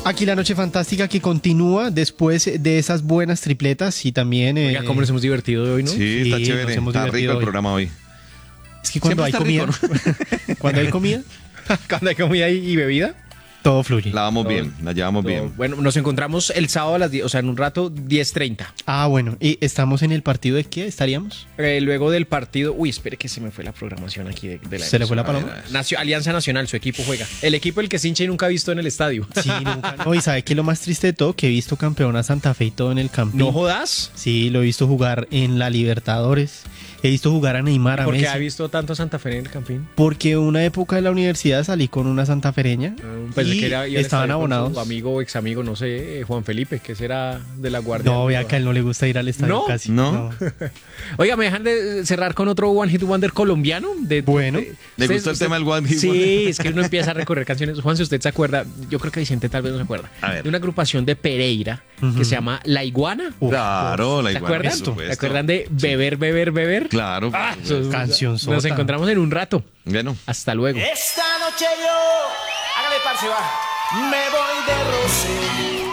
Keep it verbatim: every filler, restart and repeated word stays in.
Aquí la noche fantástica que continúa después de esas buenas tripletas y también... Eh, Oiga, cómo nos hemos divertido hoy, ¿no? Sí, está Sí, chévere. nos hemos Está rico divertido el hoy. programa hoy. Es que cuando hay Siempre comida... está cuando hay comida, Cuando hay comida y y bebida. todo fluye. La vamos Todo- bien, la llevamos todo- bien. Bueno, nos encontramos el sábado a las diez, o sea, en un rato, diez treinta. Ah, bueno. ¿Y estamos en el partido de qué estaríamos? Eh, luego del partido... Uy, espere que se me fue la programación aquí de, de la ¿Se le fue la emisora. paloma? Nacio- Alianza Nacional, su equipo juega. El equipo el que Sinche nunca ha visto en el estadio. Sí, nunca. No, y ¿sabe qué es lo más triste de todo? Que he visto campeón a Santa Fe y todo en el Campín. ¿No jodas? Sí, lo he visto jugar en la Libertadores. He visto jugar a Neymar, a ¿Por qué Messi. ha visto tanto a Santa Fe en el Campín? Porque una época de la universidad salí con una santafereña Pensé y que era, iba al estaban estadio con abonados. su amigo o ex amigo, no sé, eh, Juan Felipe, que será de la Guardia. No, vea que a él no le gusta ir al estadio ¿No? casi. ¿No? Oiga, ¿me dejan de cerrar con otro One Hit Wonder colombiano? De, Bueno. de- ¿Le usted- gustó el usted- tema del One Hit Sí, Wonder? es que uno empieza a recorrer canciones. Juan, si usted se acuerda, yo creo que Vicente tal vez no se acuerda, A ver. de una agrupación de Pereira que se llama La Iguana. Uf, Claro, la ¿Se iguana, acuerdan? por supuesto. ¿Se acuerdan de Beber, Beber, Beber? Claro. por Ah, supuesto. eso- Canción Nos sota. encontramos en un rato. Bueno. Hasta luego. Esta noche yo, hágale parce, va, me voy de Rosé.